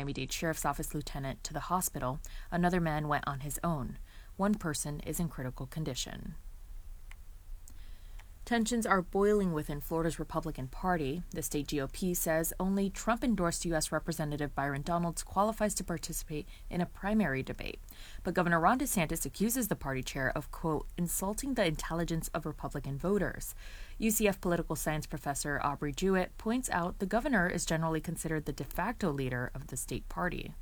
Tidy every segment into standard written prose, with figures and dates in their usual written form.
Miami-Dade Sheriff's Office lieutenant to the hospital. Another man went on his own. One person is in critical condition. Tensions are boiling within Florida's Republican Party. The state GOP says only Trump-endorsed U.S. Representative Byron Donalds qualifies to participate in a primary debate. But Governor Ron DeSantis accuses the party chair of, quote, insulting the intelligence of Republican voters. UCF political science professor Aubrey Jewett points out the governor is generally considered the de facto leader of the state party.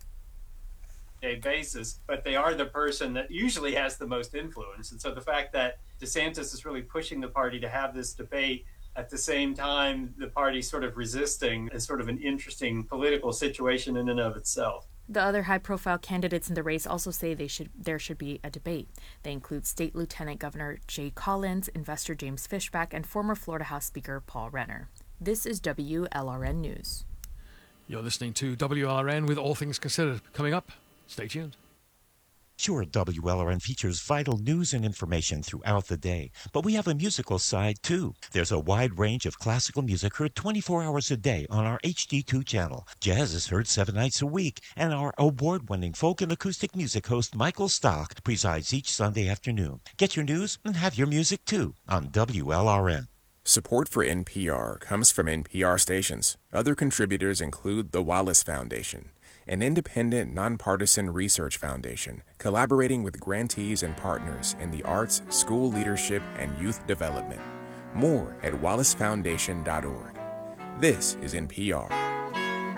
Basis, but they are the person that usually has the most influence. And so the fact that DeSantis is really pushing the party to have this debate at the same time the party sort of resisting is sort of an interesting political situation in and of itself. The other high-profile candidates in the race also say there should be a debate. They include State Lieutenant Governor Jay Collins, investor James Fishback, and former Florida House Speaker Paul Renner. This is WLRN News. You're listening to WLRN with All Things Considered. Coming up, stay tuned. Sure, WLRN features vital news and information throughout the day, but we have a musical side too. There's a wide range of classical music heard 24 hours a day on our HD2 channel. Jazz is heard 7 nights a week, and our award-winning folk and acoustic music host Michael Stock presides each Sunday afternoon. Get your news and have your music too on WLRN. Support for NPR comes from NPR stations. Other contributors include the Wallace Foundation, an independent, nonpartisan research foundation collaborating with grantees and partners in the arts, school leadership, and youth development. More at wallacefoundation.org. This is NPR.